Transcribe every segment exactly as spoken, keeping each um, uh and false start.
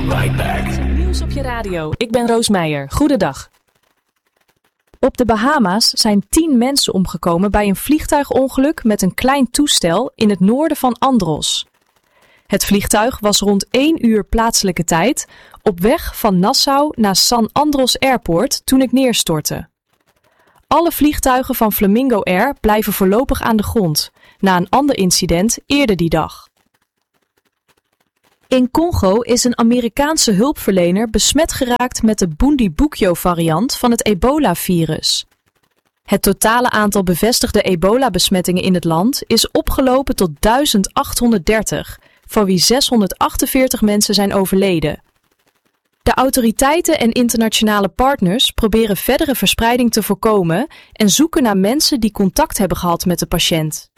right back. Nieuws op je radio. Ik ben Roos Meijer. Goedendag. Op de Bahama's zijn tien mensen omgekomen bij een vliegtuigongeluk met een klein toestel in het noorden van Andros. Het vliegtuig was rond één uur plaatselijke tijd op weg van Nassau naar San Andros Airport toen het neerstortte. Alle vliegtuigen van Flamingo Air blijven voorlopig aan de grond, na een ander incident eerder die dag. In Congo is een Amerikaanse hulpverlener besmet geraakt met de Bundibugyo-variant van het ebola-virus. Het totale aantal bevestigde ebola-besmettingen in het land is opgelopen tot duizend achthonderddertig, van wie zeshonderdachtenveertig mensen zijn overleden. De autoriteiten en internationale partners proberen verdere verspreiding te voorkomen en zoeken naar mensen die contact hebben gehad met de patiënt.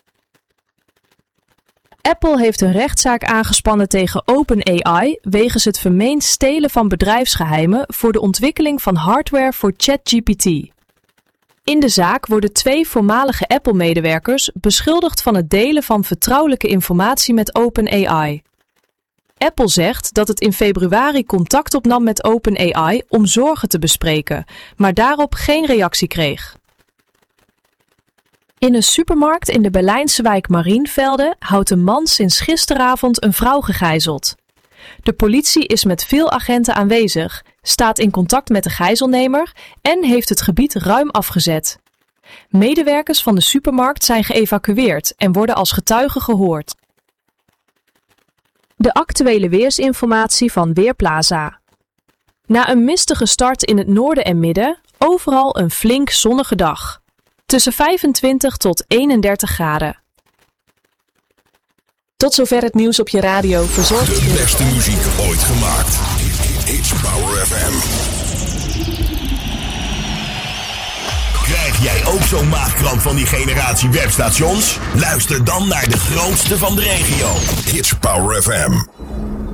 Apple heeft een rechtszaak aangespannen tegen OpenAI wegens het vermeend stelen van bedrijfsgeheimen voor de ontwikkeling van hardware voor ChatGPT. In de zaak worden twee voormalige Apple-medewerkers beschuldigd van het delen van vertrouwelijke informatie met OpenAI. Apple zegt dat het in februari contact opnam met OpenAI om zorgen te bespreken, maar daarop geen reactie kreeg. In een supermarkt in de Berlijnse wijk Marienvelde houdt een man sinds gisteravond een vrouw gegijzeld. De politie is met veel agenten aanwezig, staat in contact met de gijzelnemer en heeft het gebied ruim afgezet. Medewerkers van de supermarkt zijn geëvacueerd en worden als getuigen gehoord. De actuele weersinformatie van Weerplaza. Na een mistige start in het noorden en midden, overal een flink zonnige dag. Tussen vijfentwintig tot eenendertig graden. Tot zover het nieuws op je radio, verzorgd. De beste muziek ooit gemaakt. It's Power F M. Krijg jij ook zo'n maagkramp van die generatie webstations? Luister dan naar de grootste van de regio. It's Power F M.